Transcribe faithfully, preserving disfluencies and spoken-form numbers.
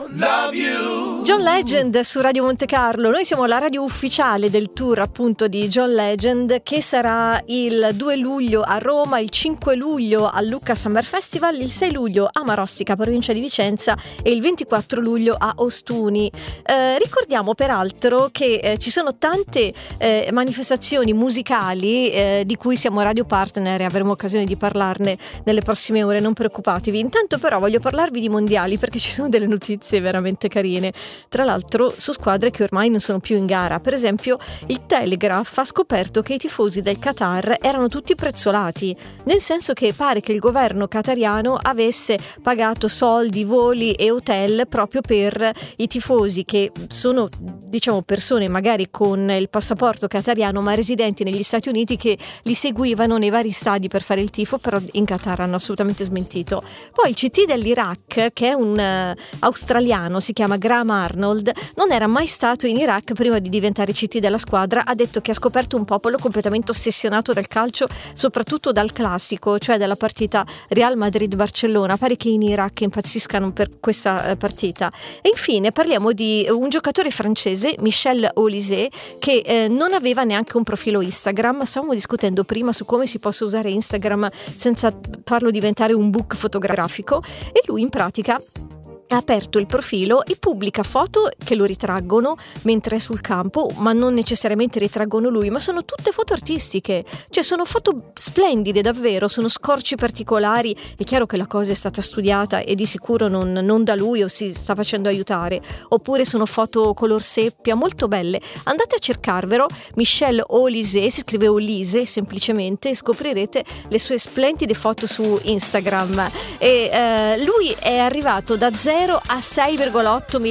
love you. John Legend su Radio Monte Carlo. Noi siamo la radio ufficiale del tour appunto di John Legend, che sarà il due luglio a Roma, il cinque luglio al Lucca Summer Festival, il sei luglio a Marostica, provincia di Vicenza, e il ventiquattro luglio a Ostuni. Eh, ricordiamo peraltro che eh, ci sono tante eh, manifestazioni musicali eh, di cui siamo radio partner e avremo occasione di parlarne nelle prossime ore, non preoccupatevi. Intanto però voglio parlarvi di mondiali, perché ci sono delle notizie veramente carine, tra l'altro su squadre che ormai non sono più in gara. Per esempio il Telegraph ha scoperto che i tifosi del Qatar erano tutti prezzolati, nel senso che pare che il governo qatariano avesse pagato soldi, voli e hotel proprio per i tifosi, che sono diciamo persone magari con il passaporto qatariano ma residenti negli Stati Uniti, che li seguivano nei vari stadi per fare il tifo, però in Qatar hanno assolutamente smentito. Poi il C T dell'Iraq, che è un uh, australiano, si chiama Graham Arnold, non era mai stato in Iraq prima di diventare C T della squadra. Ha detto che ha scoperto un popolo completamente ossessionato dal calcio, soprattutto dal classico, cioè dalla partita Real Madrid-Barcellona. Pare che in Iraq impazziscano per questa uh, partita. E infine parliamo di un giocatore francese, Michel Olise, che eh, non aveva neanche un profilo Instagram. Stavamo discutendo prima su come si possa usare Instagram senza farlo diventare un book fotografico, e lui in pratica ha aperto il profilo e pubblica foto che lo ritraggono mentre è sul campo, ma non necessariamente ritraggono lui, ma sono tutte foto artistiche, cioè sono foto splendide davvero, sono scorci particolari. È chiaro che la cosa è stata studiata e di sicuro non, non da lui, o si sta facendo aiutare, oppure sono foto color seppia molto belle. Andate a cercarvelo, Michel Olise, si scrive Olise semplicemente, e scoprirete le sue splendide foto su Instagram. E eh, lui è arrivato da zero a sei virgola otto